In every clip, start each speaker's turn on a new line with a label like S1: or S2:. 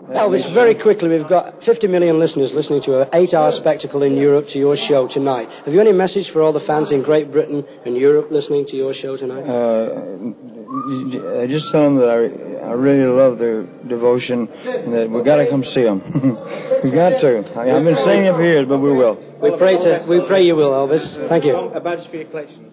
S1: Elvis, very quickly, we've got 50 million listeners listening to an 8-hour spectacle in Europe to your show tonight. Have you any message for all the fans in Great Britain and Europe listening to your show tonight?
S2: I just tell them that I really love their devotion and that we got to come see them. We got to. I've been saying it for years, but we will.
S1: We pray you will, Elvis. Thank you.
S3: A badge for your collection.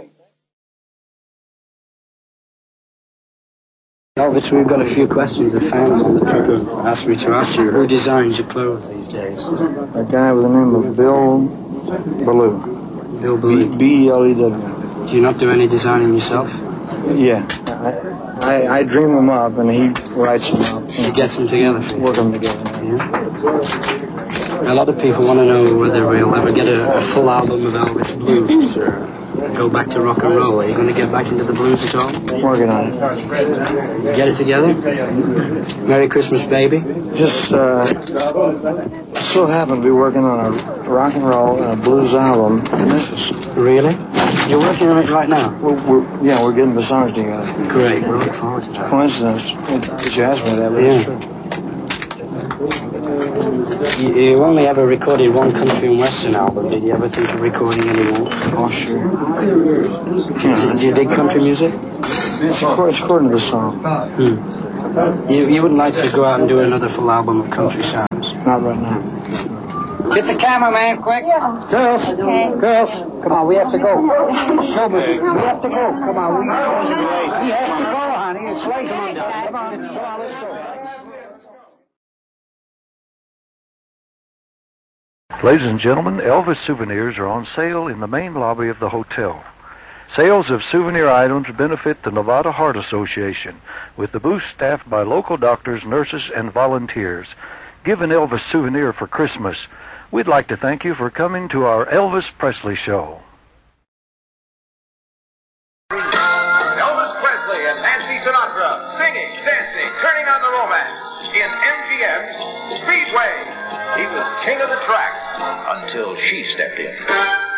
S1: Elvis, we've got a few questions of fans on the paper asked me to ask you. Who designs your clothes these days?
S2: A guy with the name of Bill Belew.
S1: Bill Belew.
S2: B-E-L-E-W.
S1: Do you not do any designing yourself?
S2: Yeah. I dream them up, and he writes them up.
S1: He gets them together for you?
S2: Work them together.
S1: Yeah. A lot of people want to know whether we'll ever get a full album of Elvis blues or go back to rock and roll. Are you going to get back into the blues at all?
S2: Working on it.
S1: Get it together? Merry Christmas, baby.
S2: Just so happen to be working on a rock and roll and a blues album in Memphis.
S1: Really? You're working on it right now?
S2: We're getting the songs together.
S1: Great. We're looking forward to that.
S2: Coincidence that you asked me that, but it's true.
S1: You only ever recorded one country and western album. Did you ever think of recording any more?
S2: Oh, sure.
S1: Do you dig country music?
S2: It's according to the song.
S1: You wouldn't like to go out and do another full album of country sounds?
S2: Not right now.
S1: Get the cameraman, quick. Yeah. Girls, come on, we have to go. Show me. We have to go. Come on, we have to go, honey. It's late. Come on, let's go.
S4: Ladies and gentlemen, Elvis souvenirs are on sale in the main lobby of the hotel. Sales of souvenir items benefit the Nevada Heart Association, with the booth staffed by local doctors, nurses, and volunteers. Give an Elvis souvenir for Christmas. We'd like to thank you for coming to our Elvis Presley Show.
S5: Elvis Presley and Nancy Sinatra, singing, dancing, turning on the romance in MGM's Speedway. He was king of the track until she stepped in.